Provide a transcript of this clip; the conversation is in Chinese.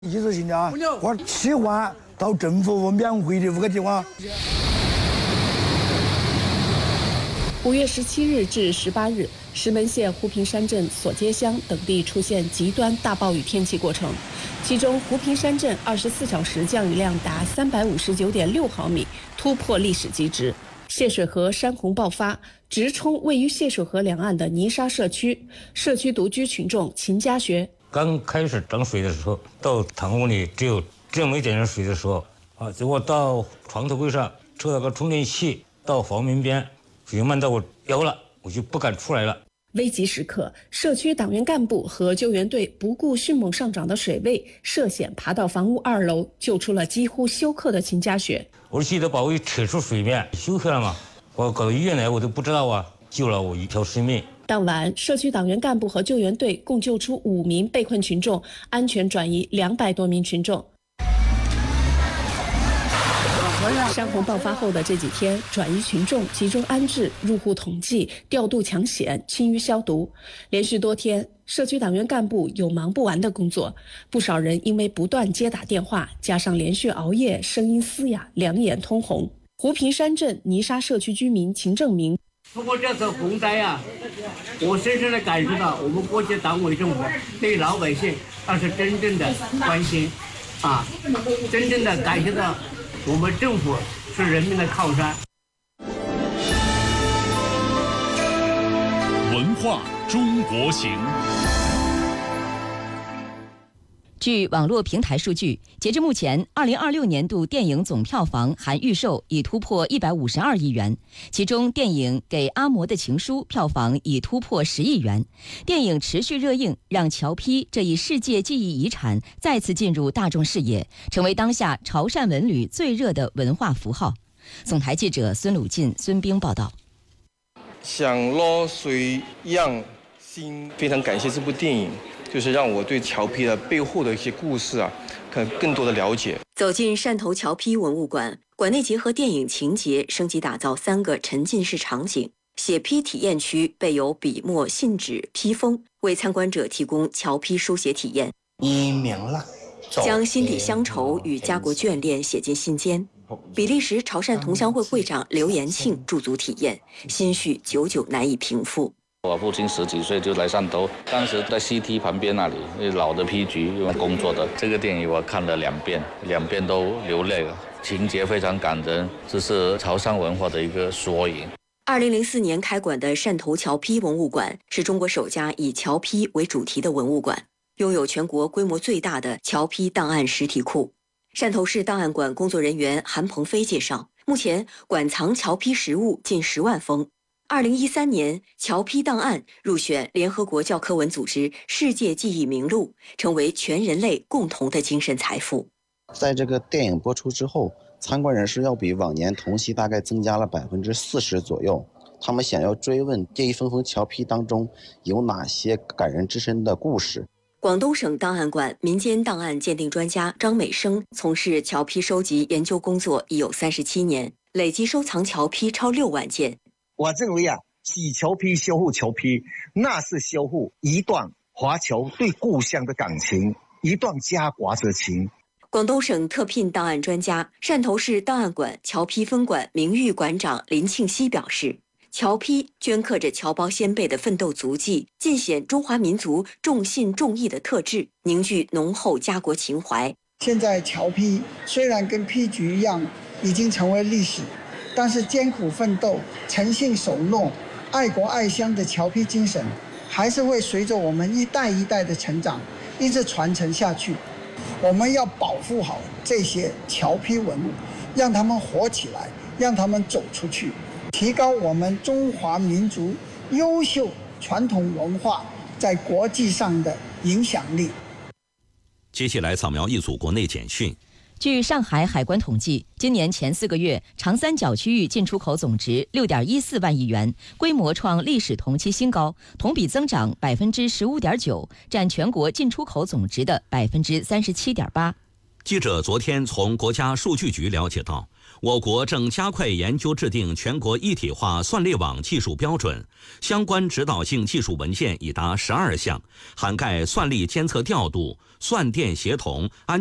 一次性的啊，我喜欢到政府免费的5个地方。 5月17日至18日，石门县湖平山镇索街乡等地出现极端大暴雨天气过程，其中湖平山镇24小时降雨量达359.6毫米，突破历史极值。泄水河山洪爆发，直冲位于泄水河两岸的泥沙社区，社区独居群众秦家学。 刚开始涨水的时候，到堂屋里只有这么一点点水的时候，结果到床头柜上抽了个充电器，到房门边，水漫到我腰了，我就不敢出来了。 危急时刻，社区党员干部和救援队不顾迅猛上涨的水位，涉险爬到房屋2楼，救出了几乎休克的秦家雪。 我记得把我扯出水面，休克了嘛，我搞到医院来，我都不知道啊，救了我一条生命。 当晚，社区党员干部和救援队共救出5名被困群众，安全转移200多名群众。山洪爆发后的这几天，转移群众集中安置、入户统计、调度抢险、清淤消毒，连续多天，社区党员干部有忙不完的工作。不少人因为不断接打电话，加上连续熬夜，声音嘶哑，两眼通红。湖平山镇泥沙社区居民秦正明。 通过这次洪灾我深深地感受到我们国家党委政府对老百姓那是真正的关心真正的感觉到我们政府是人民的靠山。 文化中国行。 据网络平台数据，截至目前，2026年度电影总票房含预售已突破152亿元，其中电影《给阿嬷的情书》票房已突破10亿元。电影持续热映，让侨批这一世界记忆遗产再次进入大众视野，成为当下潮汕文旅最热的文化符号。总台记者孙鲁进、孙兵报道。 想落水样心，非常感谢这部电影。就是让我对侨批的背后的一些故事可更多的了解。 走进汕头侨批文物馆，馆内结合电影情节，升级打造3个沉浸式场景。写批体验区备有笔墨、信纸、批封，为参观者提供侨批书写体验。 你明了， 将心底乡愁与家国眷恋写进信笺。比利时潮汕同乡会会长刘延庆驻足体验，心绪久久难以平复。 我父亲10几岁就来汕头，当时在 CT 旁边那里，老的批局工作的。这个电影我看了2遍，2遍都流泪了，情节非常感人，这是潮汕文化的一个缩影。 2004年开馆的汕头侨批文物馆是中国首家以侨批为主题的文物馆，拥有全国规模最大的侨批档案实体库。汕头市档案馆工作人员韩鹏飞介绍，目前馆藏侨批实物近10万封。2013年，侨批档案入选联合国教科文组织世界记忆名录，成为全人类共同的精神财富。 在这个电影播出之后，参观人数要比往年同期大概增加了40%左右。他们想要追问这一封封侨批当中有哪些感人至深的故事。 广东省档案馆民间档案鉴定专家张美生从事侨批收集研究工作已有37年，累计收藏侨批超6万件。 我认为洗侨批、修复侨批，那是修复一段华侨对故乡的感情，一段家国之情。 广东省特聘档案专家、汕头市档案馆侨批分馆名誉馆长林庆熙表示，侨批镌刻着侨胞先辈的奋斗足迹，尽显中华民族重信重义的特质，凝聚浓厚家国情怀。 现在侨批虽然跟批局一样已经成为历史，但是艰苦奋斗、诚信守诺、爱国爱乡的侨批精神，还是会随着我们一代一代的成长，一直传承下去。我们要保护好这些侨批文物，让他们活起来，让他们走出去，提高我们中华民族优秀传统文化在国际上的影响力。 接下来扫描一组国内简讯。 据上海海关统计，今年前4个月，长三角区域进出口总值6.14万亿元，规模创历史同期新高，同比增长15.9%，占全国进出口总值的37.8%。 记者昨天从国家数据局了解到，我国正加快研究制定全国一体化算力网技术标准，相关指导性技术文件已达12项，涵盖算力监测调度、算电协同、